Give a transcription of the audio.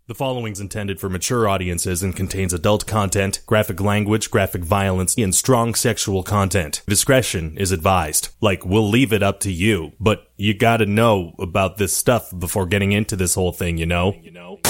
The following's intended for mature audiences and contains adult content, graphic language, graphic violence, and strong sexual content. Discretion is advised. Like, we'll leave it up to you, but you gotta know about this stuff before getting into this whole thing, you know?